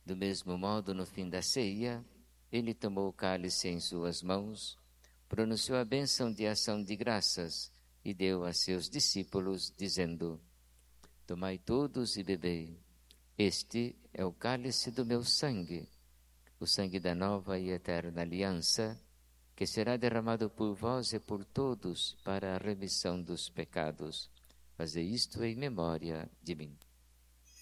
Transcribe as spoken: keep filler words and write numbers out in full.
Do mesmo modo, no fim da ceia, ele tomou o cálice em suas mãos, pronunciou a bênção de ação de graças e deu a seus discípulos, dizendo: Tomai todos e bebei. Este é o cálice do meu sangue, o sangue da nova e eterna aliança, que será derramado por vós e por todos para a remissão dos pecados. Fazei isto em memória de mim.